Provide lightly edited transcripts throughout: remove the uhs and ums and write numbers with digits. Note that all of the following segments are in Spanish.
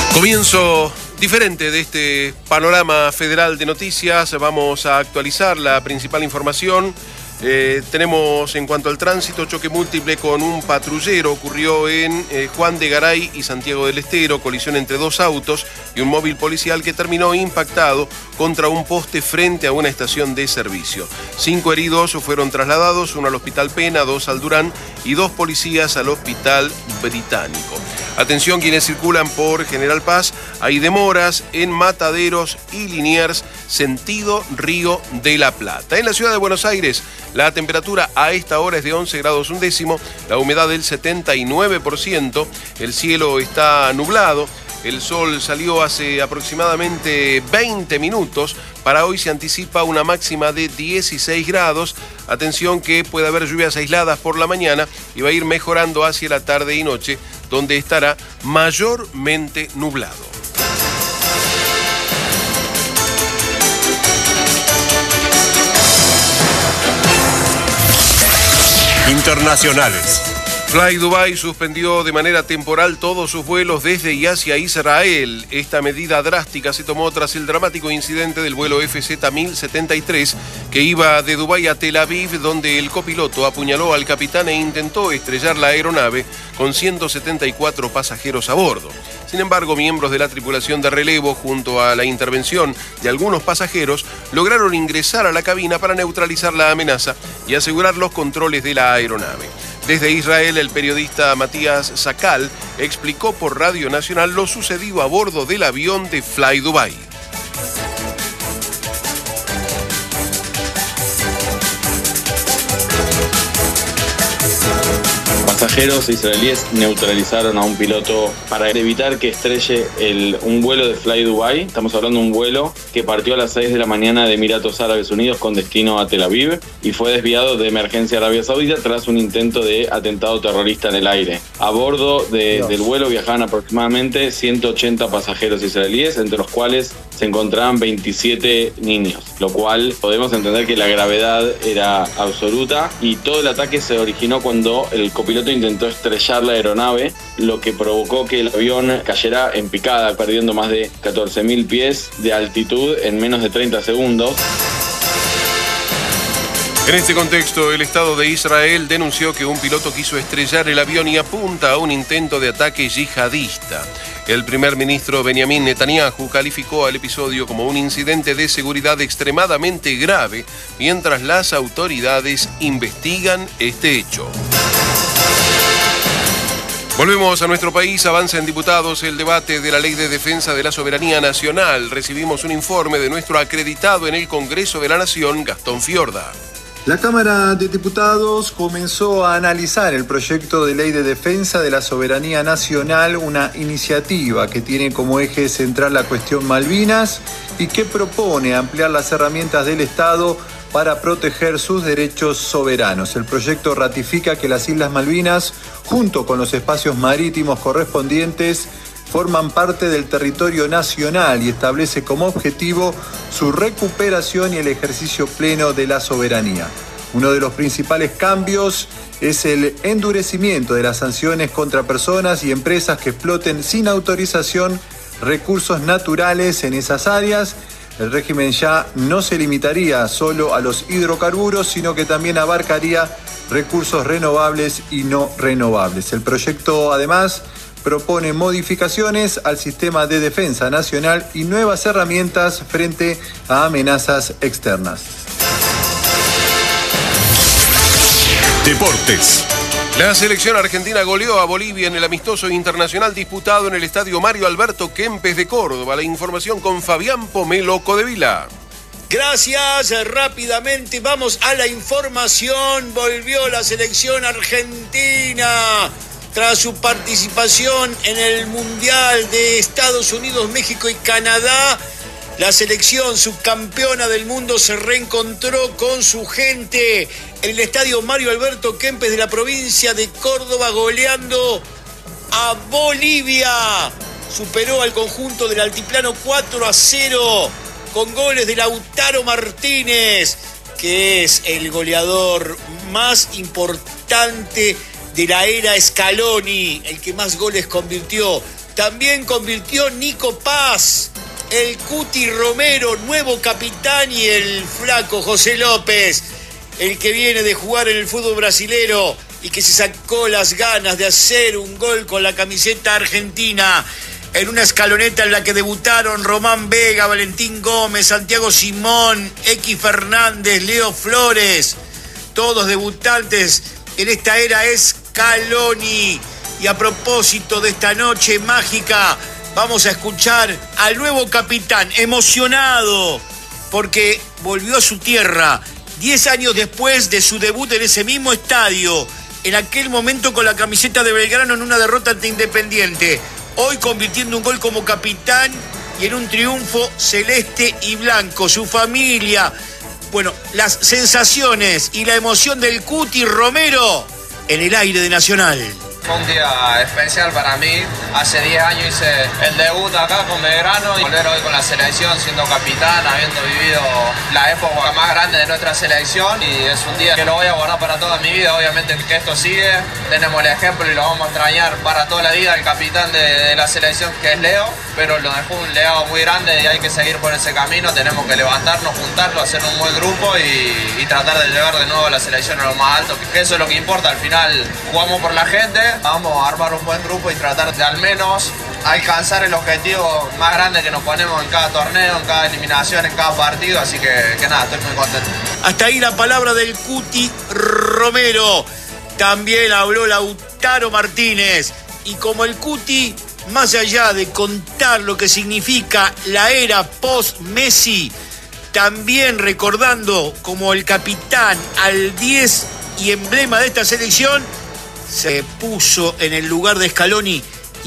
Comienzo diferente de este panorama federal de noticias. Vamos a actualizar la principal información. Tenemos en cuanto al tránsito, choque múltiple con un patrullero. Ocurrió en Juan de Garay y Santiago del Estero, colisión entre dos autos y un móvil policial que terminó impactado contra un poste frente a una estación de servicio. 5 heridos fueron trasladados, uno al Hospital Pena, 2 al Durán y 2 policías al Hospital Británico. Atención quienes circulan por General Paz, hay demoras en Mataderos y Liniers, sentido Río de la Plata. En la ciudad de Buenos Aires, la temperatura a esta hora es de 11 grados un décimo, la humedad del 79%, el cielo está nublado. El sol salió hace aproximadamente 20 minutos. Para hoy se anticipa una máxima de 16 grados. Atención que puede haber lluvias aisladas por la mañana y va a ir mejorando hacia la tarde y noche, donde estará mayormente nublado. Internacionales. Fly Dubai suspendió de manera temporal todos sus vuelos desde y hacia Israel. Esta medida drástica se tomó tras el dramático incidente del vuelo FZ-1073 que iba de Dubái a Tel Aviv, donde el copiloto apuñaló al capitán e intentó estrellar la aeronave con 174 pasajeros a bordo. Sin embargo, miembros de la tripulación de relevo, junto a la intervención de algunos pasajeros, lograron ingresar a la cabina para neutralizar la amenaza y asegurar los controles de la aeronave. Desde Israel, el periodista Matías Sakal explicó por Radio Nacional lo sucedido a bordo del avión de Fly Dubai. Pasajeros israelíes neutralizaron a un piloto para evitar que estrelle un vuelo de Fly Dubai. Estamos hablando de un vuelo que partió a las 6 de la mañana de Emiratos Árabes Unidos con destino a Tel Aviv y fue desviado de emergencia a Arabia Saudita tras un intento de atentado terrorista en el aire. A bordo del vuelo viajaban aproximadamente 180 pasajeros israelíes, entre los cuales se encontraban 27 niños, lo cual podemos entender que la gravedad era absoluta y todo el ataque se originó cuando el copiloto intentó estrellar la aeronave, lo que provocó que el avión cayera en picada, perdiendo más de 14.000 pies de altitud en menos de 30 segundos. En este contexto, el Estado de Israel denunció que un piloto quiso estrellar el avión y apunta a un intento de ataque yihadista. El primer ministro Benjamin Netanyahu calificó al episodio como un incidente de seguridad extremadamente grave, mientras las autoridades investigan este hecho. Volvemos a nuestro país. Avanza en diputados el debate de la Ley de Defensa de la Soberanía Nacional. Recibimos un informe de nuestro acreditado en el Congreso de la Nación, Gastón Fiorda. La Cámara de Diputados comenzó a analizar el proyecto de Ley de Defensa de la Soberanía Nacional, una iniciativa que tiene como eje central la cuestión Malvinas y que propone ampliar las herramientas del Estado para proteger sus derechos soberanos. El proyecto ratifica que las Islas Malvinas, junto con los espacios marítimos correspondientes, forman parte del territorio nacional y establece como objetivo su recuperación y el ejercicio pleno de la soberanía. Uno de los principales cambios es el endurecimiento de las sanciones contra personas y empresas que exploten sin autorización recursos naturales en esas áreas. El régimen ya no se limitaría solo a los hidrocarburos, sino que también abarcaría recursos renovables y no renovables. El proyecto, además, propone modificaciones al sistema de defensa nacional y nuevas herramientas frente a amenazas externas. Deportes. La selección argentina goleó a Bolivia en el amistoso internacional disputado en el estadio Mario Alberto Kempes de Córdoba. La información con Fabián Pomelo Codevila. Gracias, rápidamente vamos a la información. Volvió la selección argentina tras su participación en el Mundial de Estados Unidos, México y Canadá. La selección subcampeona del mundo se reencontró con su gente en el estadio Mario Alberto Kempes de la provincia de Córdoba, goleando a Bolivia. Superó al conjunto del altiplano 4-0 con goles de Lautaro Martínez, que es el goleador más importante de la era Scaloni, el que más goles convirtió. También convirtió Nico Paz, el Cuti Romero, nuevo capitán, y el flaco José López, el que viene de jugar en el fútbol brasilero y que se sacó las ganas de hacer un gol con la camiseta argentina en una escaloneta en la que debutaron Román Vega, Valentín Gómez, Santiago Simón, X Fernández, Leo Flores, todos debutantes en esta era Scaloni. Y a propósito de esta noche mágica, vamos a escuchar al nuevo capitán, emocionado porque volvió a su tierra 10 años después de su debut en ese mismo estadio, en aquel momento con la camiseta de Belgrano en una derrota ante Independiente, hoy convirtiendo un gol como capitán y en un triunfo celeste y blanco. Su familia, bueno, las sensaciones y la emoción del Cuti Romero en el aire de Nacional. Fue un día especial para mí. Hace 10 años hice el debut acá con Belgrano y volver hoy con la selección siendo capitán, habiendo vivido la época más grande de nuestra selección, y es un día que lo voy a guardar para toda mi vida. Obviamente que esto sigue, tenemos el ejemplo y lo vamos a extrañar para toda la vida, el capitán de la selección, que es Leo, pero nos dejó un legado muy grande y hay que seguir por ese camino. Tenemos que levantarnos, juntarlo, hacer un buen grupo y tratar de llevar de nuevo a la selección a lo más alto, que eso es lo que importa. Al final jugamos por la gente, vamos a armar un buen grupo y tratar de al menos alcanzar el objetivo más grande que nos ponemos en cada torneo, en cada eliminación, en cada partido. Así que nada, estoy muy contento. Hasta ahí la palabra del Cuti Romero. También habló Lautaro Martínez. Y como el Cuti, más allá de contar lo que significa la era post-Messi, también recordando como el capitán al 10 y emblema de esta selección, se puso en el lugar de Scaloni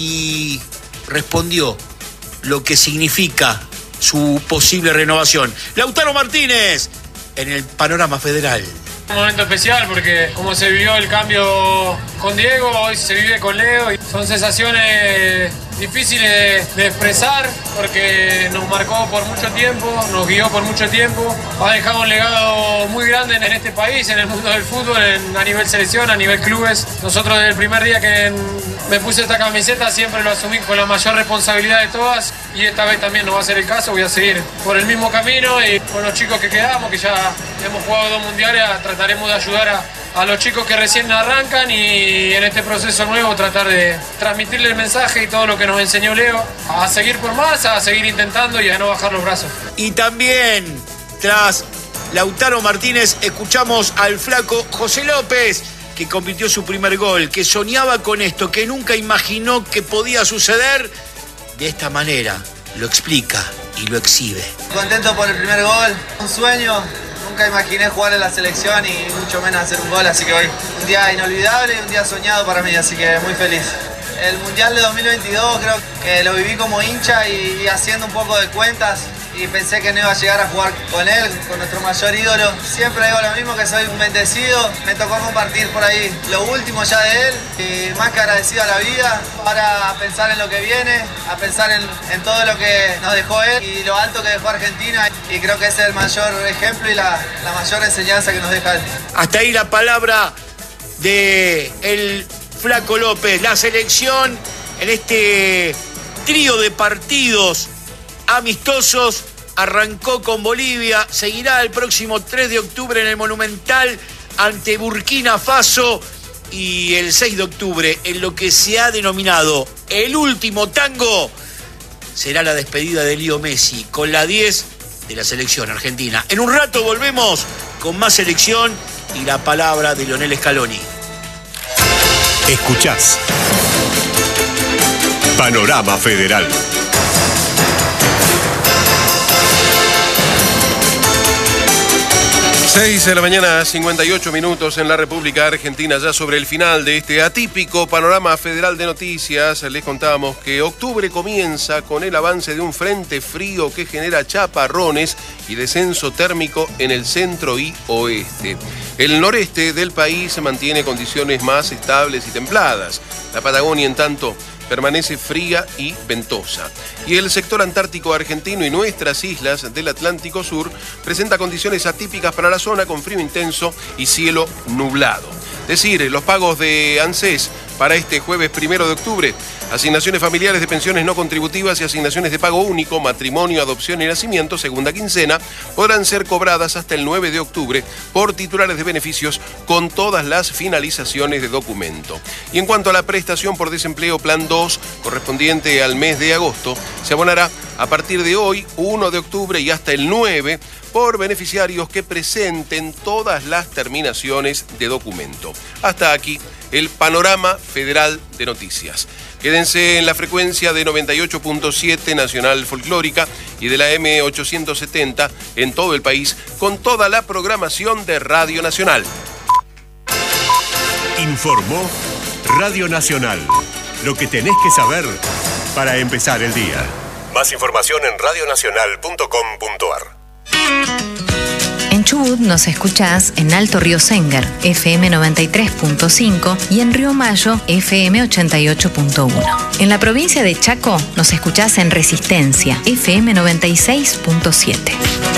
y respondió lo que significa su posible renovación. Lautaro Martínez en el panorama federal. Un momento especial porque como se vivió el cambio con Diego, hoy se vive con Leo y son sensaciones difíciles de expresar porque nos marcó por mucho tiempo, nos guió por mucho tiempo, ha dejado un legado muy grande en este país, en el mundo del fútbol, a nivel selección, a nivel clubes. Nosotros desde el primer día que me puse esta camiseta siempre lo asumí con la mayor responsabilidad de todas y esta vez también no va a ser el caso. Voy a seguir por el mismo camino y con los chicos que quedamos, que ya hemos jugado 2 mundiales, trataremos de ayudar a los chicos que recién arrancan y en este proceso nuevo tratar de transmitirle el mensaje y todo lo que nos enseñó Leo, a seguir por más, a seguir intentando y a no bajar los brazos. Y también, tras Lautaro Martínez, escuchamos al flaco José López, que convirtió su primer gol, que soñaba con esto, que nunca imaginó que podía suceder. De esta manera lo explica y lo exhibe. Contento por el primer gol, un sueño. Nunca imaginé jugar en la selección y mucho menos hacer un gol, así que hoy un día inolvidable, un día soñado para mí, así que muy feliz. El Mundial de 2022 creo que lo viví como hincha y haciendo un poco de cuentas y pensé que no iba a llegar a jugar con él, con nuestro mayor ídolo. Siempre digo lo mismo, que soy un bendecido, me tocó compartir por ahí lo último ya de él y más que agradecido a la vida, para pensar en lo que viene, a pensar en todo lo que nos dejó él y lo alto que dejó Argentina, y creo que ese es el mayor ejemplo y la mayor enseñanza que nos deja él. Hasta ahí la palabra de el Flaco López. La selección en este trío de partidos amistosos arrancó con Bolivia, seguirá el próximo 3 de octubre en el Monumental ante Burkina Faso y el 6 de octubre en lo que se ha denominado el último tango será la despedida de Leo Messi con la 10 de la selección argentina. En un rato volvemos con más selección y la palabra de Lionel Scaloni. Escuchás Panorama Federal. 6 de la mañana, 58 minutos en la República Argentina, ya sobre el final de este atípico panorama federal de noticias. Les contábamos que octubre comienza con el avance de un frente frío que genera chaparrones y descenso térmico en el centro y oeste. El noreste del país mantiene condiciones más estables y templadas. La Patagonia, en tanto, permanece fría y ventosa. Y el sector antártico argentino y nuestras islas del Atlántico Sur presenta condiciones atípicas para la zona con frío intenso y cielo nublado. Es decir, los pagos de ANSES para este jueves 1 de octubre. Asignaciones familiares de pensiones no contributivas y asignaciones de pago único, matrimonio, adopción y nacimiento, segunda quincena, podrán ser cobradas hasta el 9 de octubre por titulares de beneficios con todas las finalizaciones de documento. Y en cuanto a la prestación por desempleo Plan 2, correspondiente al mes de agosto, se abonará a partir de hoy, 1 de octubre y hasta el 9, por beneficiarios que presenten todas las terminaciones de documento. Hasta aquí el panorama federal de noticias. Quédense en la frecuencia de 98.7 Nacional Folclórica y de la M870 en todo el país con toda la programación de Radio Nacional. Informó Radio Nacional. Lo que tenés que saber para empezar el día. Más información en radionacional.com.ar. En Chubut nos escuchás en Alto Río Sénger, FM 93.5 y en Río Mayo, FM 88.1. En la provincia de Chaco nos escuchás en Resistencia, FM 96.7.